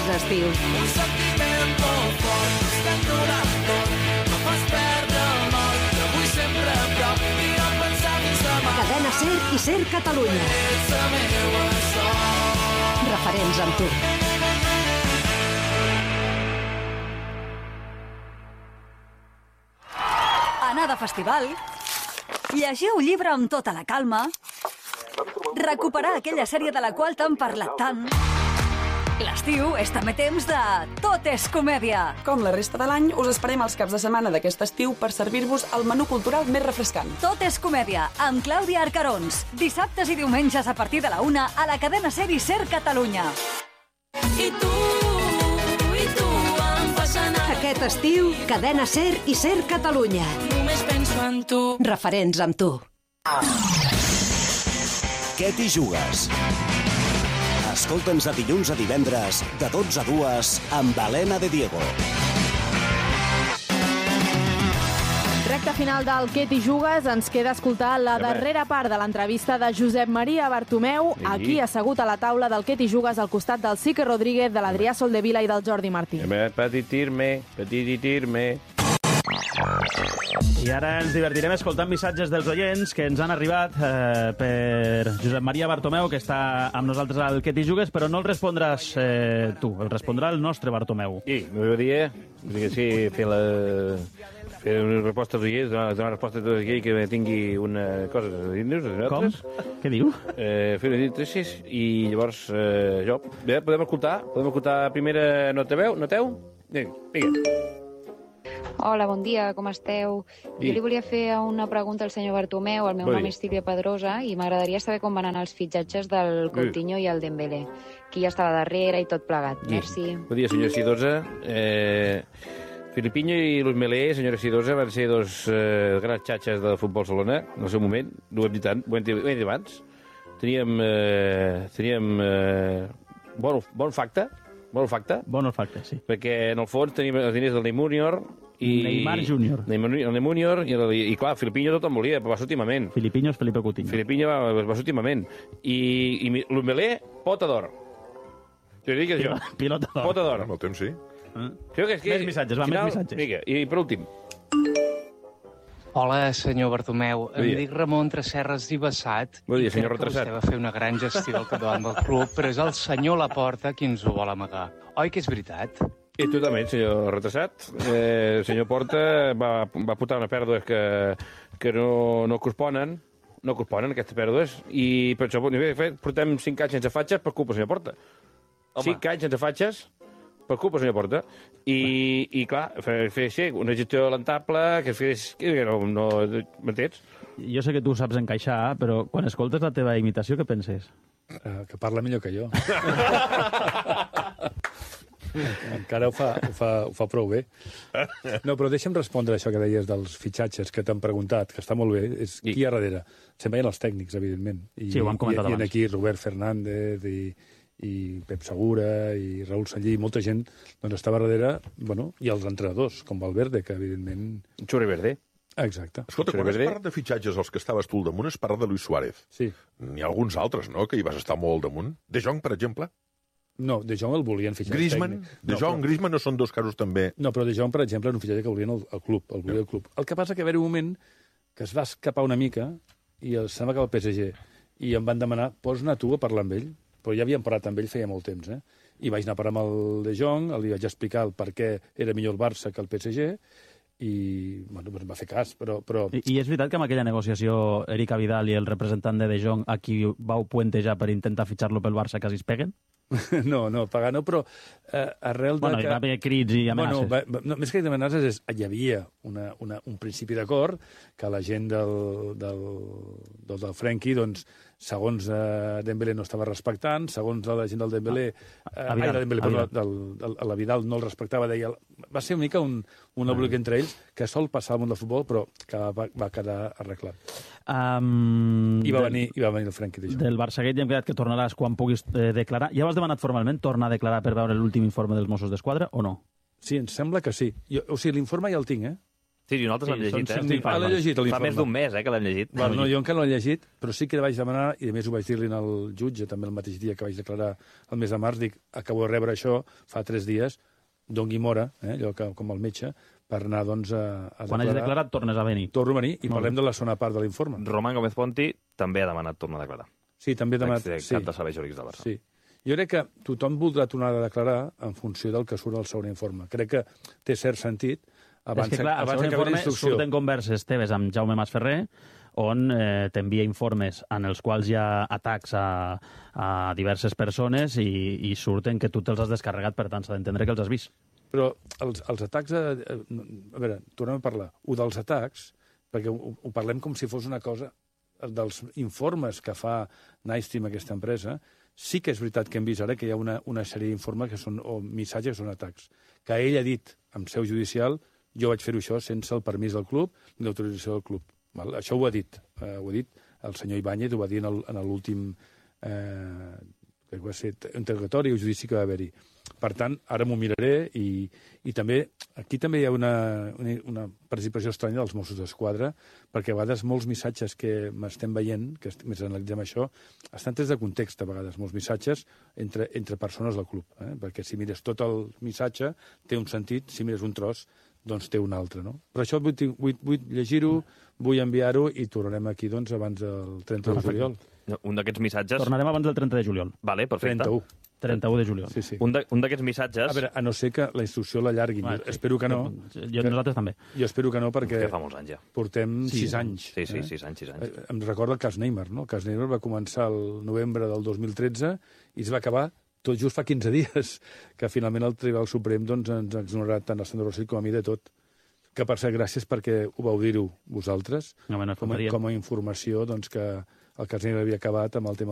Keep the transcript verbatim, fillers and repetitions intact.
d'estiu. Un sentiment molt fort, estem donant tot, no fas perdre el nord, que vull sempre a prop i no pensar fins demà. Cadena SER i SER Catalunya. Ets la meva sort. Referents amb tu. Anar de festival, llegir un llibre amb tota la calma, recuperar aquella sèrie de la qual t'han parlat tant. L'estiu és també temps de Tot és comèdia. Com la resta de l'any, us esperem els caps de setmana d'aquest estiu per servir-vos el menú cultural més refrescant. Tot és comèdia, amb Clàudia Arcarons. Dissabtes i diumenges a partir de la una a la cadena SER i SER Catalunya. I tu, i tu em fas anar. Aquest estiu, cadena SER i SER Catalunya. Només penso en tu. Referents amb tu. Què t'hi jugues? Escolta'ns a dilluns a divendres, de dotze a dues, amb Helena de Diego. Recte final del Què t'hi jugues, ens queda escoltar la darrera part de l'entrevista de Josep Maria Bartomeu, aquí assegut a la taula del Què t'hi jugues al costat del Sique Rodríguez, de l'Adrià Soldevila i del Jordi Martí. Petitir-me, petitir-me. I ara ens divertirem escoltant missatges dels oients que ens han arribat eh, per Josep Maria Bartomeu, que està amb nosaltres al Què t'hi jugues, però no el respondràs eh, tu, el respondrà el nostre Bartomeu. Sí, m'agradaria sí, fer la... fer una resposta als oients, donar una resposta a tot aquell que tingui una cosa a dir-nos. Com? Què diu? Eh, fer una dit i llavors eh, jo... Bé, podem escoltar? Podem escoltar primera nota veu? Noteu? Vinga, vinga. Hola, bon dia, com esteu? Sí. Jo li volia fer una pregunta al senyor Bartomeu, el meu Bon nom dia. és Sílvia Pedrosa, i m'agradaria saber com van anar els fitxatges del Coutinho i el Dembélé. Qui ja estava darrere i tot plegat. Merci. Bon dia, senyora Sidosa. Eh, Filipinho i Luis Melé, senyora Sidosa, van ser dos eh, grans xatxes de futbol Solona, en el seu moment, no ho hem dit tant, ho hem dit, ho hem dit abans. Teníem, eh, teníem eh, bon, bon facte, bon facte. Bon olfacte, sí. Perquè, en el fons, tenim els diners del Neymar Júnior i... Neymar Júnior. Neymar, el Neymar Júnior i, el, i, clar, Filipinho tothom volia, però va ser últimament. Filipinho és Felipe Coutinho. Filipinho va, va ser últimament. I, i Luis Melé, pota d'or. Jo dic això. Pilota d'or. Pota d'or. Amb el temps, sí. Mm. Crec que és que, Més missatges, va, final, més missatges. Vinga, i per últim. Hola, senyor Bartomeu. Bon Em dia. dic Ramon Tresserres i Bassat. Bon dia, i senyor crec que Retrasat. vostè va fer una gran gestió al capdavant del club, però és el senyor Laporta qui ens ho vol amagar. Oi que és veritat? I tu també, senyor Retrasat. Eh, el senyor Porta va, va portar unes pèrdues que, que no, no corresponen, no corresponen aquestes pèrdues, i per això de fet, portem cinc anys sense fatxes per culpa del senyor Porta. Home. Cinc anys sense fatxes per culpa del senyor Porta. I, i clar, fer, fer sí, una gestió lamentable, que fes... Que no, no, m'entens? Jo sé que tu saps encaixar, però quan escoltes la teva imitació, què penses? Uh, que parla millor que jo. Encara ho fa, ho, fa, ho fa prou bé. No, però deixa'm respondre això que deies dels fitxatges que t'han preguntat, que està molt bé. És qui hi ha darrere? Se'n veien els tècnics, evidentment. I, Sí, ho hem comentat i, i abans. aquí Robert Fernández i, i Pep Segura i Raül Sallí, molta gent doncs, estava darrere, bueno, i els entrenadors, com Valverde, que evidentment... Xurri Verde. Exacte. Escolta, quan es parla de fitxatges als que estaves tu al damunt, es parla de Luis Suárez. Sí. N'hi ha alguns altres, no?, que hi vas estar molt al damunt. De Jong, per exemple. No, De Jong el volien fitxar. Griezmann. De Jong, però... Griezmann no són dos casos també... No, però De Jong, per exemple, era un fitxatge que volien el, el club, el volia el club. El que passa que va haver un moment que es va escapar una mica i el, se'n va cap al P S G i em van demanar, pots anar tu a parlar amb ell? Però ja havíem parlat amb ell feia molt temps, eh? I vaig anar a parlar amb el De Jong, li vaig explicar el per què era millor el Barça que el P S G i, bueno, doncs em va fer cas, però... però... I, I és veritat que amb aquella negociació Erika Vidal i el representant de De Jong a qui vau puentejar per intentar fitxar-lo pel Barça quasi es peguen? No, no, pagar no, però eh, arrel de bueno, que... hi va haver crits i amenaces. Bueno, va, va, no, més que amenaces, és, hi havia una, una, un principi d'acord que la gent del, del, del, del Frenkie, doncs, segons eh, Dembélé no estava respectant, segons la gent del Dembélé... Eh, a Vidal, ai, Dembélé, a però Vidal. del, del, la Vidal no el respectava, deia... Va ser una mica un, un embolic entre ells que sol passar al món del futbol, però que va, va quedar arreglat. Um, I, va del, venir, I va venir el Frenkie de Jong. Del Barçaguet ja hem quedat que tornaràs quan puguis eh, declarar. Ja has demanat formalment tornar a declarar per veure l'últim informe dels Mossos d'Esquadra o no? Sí, em sembla que sí. Jo, o sigui, l'informe ja el tinc, eh? Sí, i nosaltres l'hem llegit, eh? Ah, l'he llegit, Fa més d'un mes, eh, que l'hem llegit. Bueno, no, jo encara no l'he llegit, però sí que vaig demanar, i a més ho vaig dir-li al jutge, també el mateix dia que vaig declarar el mes de març, dic, acabo de rebre això fa tres dies, dongui mora, eh, allò que, com el metge, per anar, doncs, a, a Quan declarar. hagi declarat, tornes a venir. Torno a venir i parlem de la segona part de l'informe. Roman Gómez Ponti també ha demanat tornar a declarar. Sí, també ha demanat... Sí. Cap de serveis jurídics del Barça. Sí. Jo crec que tothom voldrà tornar a declarar en funció del que surt al segon informe. Crec que té cert sentit. Abans, és que, clar, al segon informe surten converses teves amb Jaume Masferrer, on eh, t'envia informes en els quals hi ha atacs a, a diverses persones i, i surten que tu te'ls has descarregat, per tant, s'ha d'entendre que els has vist. Però els, els atacs... A, a veure, tornem a parlar. Un dels atacs, perquè ho, ho parlem com si fos una cosa dels informes que fa Nystream, aquesta empresa, sí que és veritat que hem vist ara que hi ha una, una sèrie d'informes que són, o missatges que són atacs. Que ell ha dit, en seu judicial, jo vaig fer-ho això sense el permís del club ni l'autorització del club. Val? Això ho ha dit. Eh, ho ha dit el senyor Ibáñez, ho va dir en l'últim eh, que va ser interrogatori o judici que va haver-hi. Per tant, ara m'ho miraré i, i també, aquí també hi ha una, una, una participació estranya dels Mossos d'Esquadra, perquè a vegades molts missatges que m'estem veient, que més analitzem això, estan trets de context, a vegades, molts missatges entre, entre persones del club. Eh? Perquè si mires tot el missatge, té un sentit, si mires un tros, doncs té un altre, no? Per això vull, vull, vull llegir-ho, vull enviar-ho i tornarem aquí, doncs, abans del trenta de juliol. Un d'aquests missatges... Tornarem abans del trenta de juliol. Vale, perfecte. trenta-u. trenta-u de juliol. Sí, sí. Un d'aquests missatges... A veure, a no ser que la instrucció l'allarguin. Ah, Jo sí. espero que no. Jo, que... nosaltres també. Jo espero que no, perquè Que fa molts anys ja. portem Sí. sis anys. Sí, sí, eh? sis anys, sis anys. Eh, Em recorda el cas Neymar, no? El cas Neymar va començar el novembre del dos mil tretze i es va acabar tot just fa quinze dies, que finalment el Tribunal Suprem doncs, ens ha exonerat tant a Sandro Rossi com a mi de tot. Que, per cert, gràcies perquè ho vau dir-ho vosaltres, No, no, com, a, com a informació doncs, que el cas Neymar havia acabat amb el tema